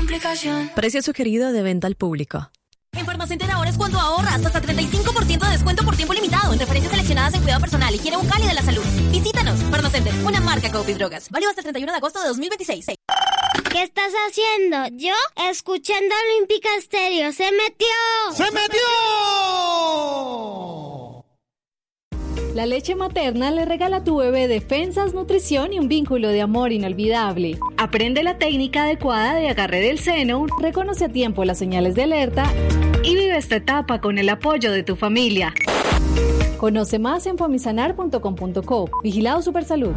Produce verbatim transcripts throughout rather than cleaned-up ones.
complicación. Precio sugerido de venta al público. En Farmacenter ahora es cuando ahorras hasta treinta y cinco por ciento de descuento por tiempo limitado en referencias seleccionadas en cuidado personal, higiene bucal y de la salud. Visítanos, Farmacenter, una marca Copi Drogas. Válido hasta el treinta y uno de agosto de dos mil veintiséis. ¿Qué estás haciendo? Yo, escuchando Olímpica Estéreo. ¡Se metió! ¡Se metió! La leche materna le regala a tu bebé defensas, nutrición y un vínculo de amor inolvidable. Aprende la técnica adecuada de agarre del seno, reconoce a tiempo las señales de alerta y vive esta etapa con el apoyo de tu familia. Conoce más en famisanar punto com punto co. Vigilado Supersalud.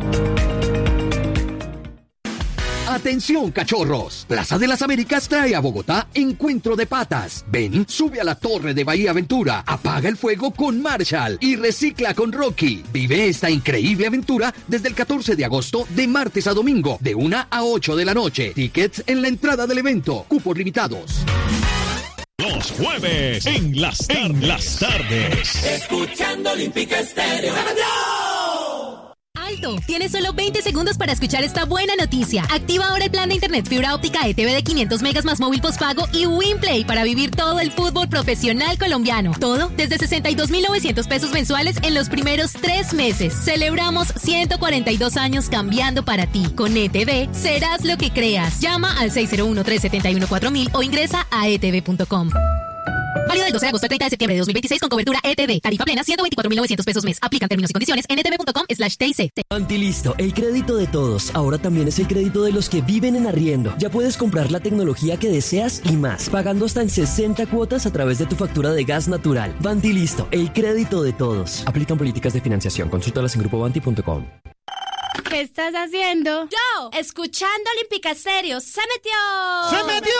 Atención, cachorros. Plaza de las Américas trae a Bogotá Encuentro de Patas. Ven, sube a la torre de Bahía Aventura, apaga el fuego con Marshall y recicla con Rocky. Vive esta increíble aventura desde el catorce de agosto de martes a domingo, de una a ocho de la noche. Tickets en la entrada del evento. Cupos limitados. Los jueves en las, en las tardes. Escuchando Olímpica Estéreo. ¡Alto! Tienes solo veinte segundos para escuchar esta buena noticia. Activa ahora el plan de internet fibra óptica E T V de quinientos megas más móvil postpago y WinPlay para vivir todo el fútbol profesional colombiano. Todo desde sesenta y dos mil novecientos pesos mensuales en los primeros tres meses. Celebramos ciento cuarenta y dos años cambiando para ti. Con E T V serás lo que creas. Llama al seis cero uno, tres siete uno, cuatro mil o ingresa a e t v punto com. Válido del doce de agosto al treinta de septiembre de dos mil veintiséis con cobertura E T V. Tarifa plena ciento veinticuatro mil novecientos pesos mes. Aplican términos y condiciones en e t v punto com slash t i c. Antilisto, el crédito de todos. Ahora también es el crédito de los que viven en arriendo. Ya puedes comprar la tecnología que deseas y más, pagando hasta en sesenta cuotas a través de tu factura de gas natural. Bantilisto, el crédito de todos. Aplican políticas de financiación. Consúltalas en grupo banti punto com. ¿Qué estás haciendo? Yo, escuchando Olímpica Estéreo. ¡Se metió! ¡Se metió!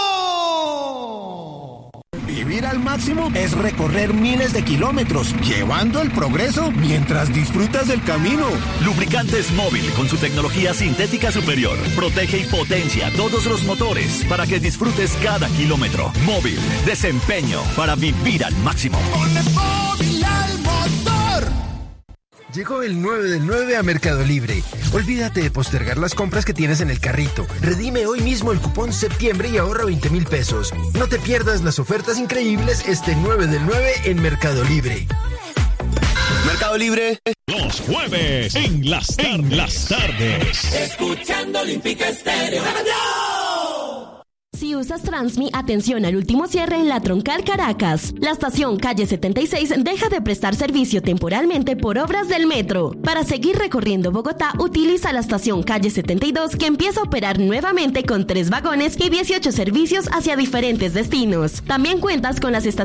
Vivir al máximo es recorrer miles de kilómetros, llevando el progreso mientras disfrutas del camino. Lubricantes Móvil, con su tecnología sintética superior, protege y potencia todos los motores para que disfrutes cada kilómetro. Móvil, desempeño para vivir al máximo. ¡Ponle Móvil al motor! Llegó el nueve del nueve a Mercado Libre. Olvídate de postergar las compras que tienes en el carrito. Redime hoy mismo el cupón septiembre y ahorra veinte mil pesos. No te pierdas las ofertas increíbles este nueve del nueve en Mercado Libre. Mercado Libre. Los jueves en las, en las tardes. Escuchando Olímpica Estéreo. Si usas Transmi, atención al último cierre en la Troncal Caracas. La estación Calle setenta y seis deja de prestar servicio temporalmente por obras del metro. Para seguir recorriendo Bogotá, utiliza la estación Calle setenta y dos, que empieza a operar nuevamente con tres vagones y dieciocho servicios hacia diferentes destinos. También cuentas con las estaciones